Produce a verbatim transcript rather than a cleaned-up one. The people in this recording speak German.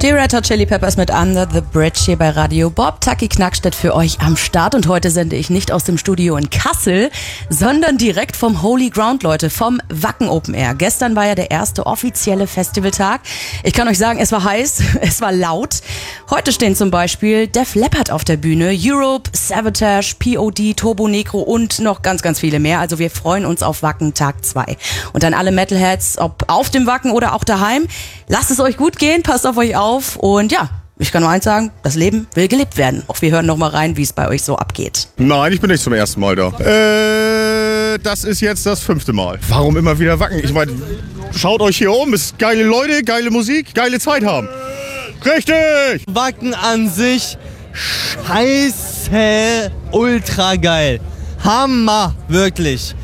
Die Red Hot Chili Peppers mit Under the Bridge hier bei Radio Bob. Taki Knackstedt für euch am Start. Und heute sende ich nicht aus dem Studio in Kassel, sondern direkt vom Holy Ground, Leute, vom Wacken Open Air. Gestern war ja der erste offizielle Festivaltag. Ich kann euch sagen, es war heiß, es war laut. Heute stehen zum Beispiel Def Leppard auf der Bühne, Europe, Savatage, P O D, Turbo Negro und noch ganz, ganz viele mehr. Also wir freuen uns auf Wacken Tag zwei. Und an alle Metalheads, ob auf dem Wacken oder auch daheim, lasst es euch gut gehen, passt auf euch auf. Und ja, ich kann nur eins sagen, das Leben will gelebt werden. Auch wir hören noch mal rein, wie es bei euch so abgeht. Nein, ich bin nicht zum ersten Mal da. Äh, das ist jetzt das fünfte Mal. Warum immer wieder Wacken? Ich meine, schaut euch hier um, es ist geile Leute, geile Musik, geile Zeit haben. Richtig! Wacken an sich, scheiße, ultra geil. Hammer, wirklich.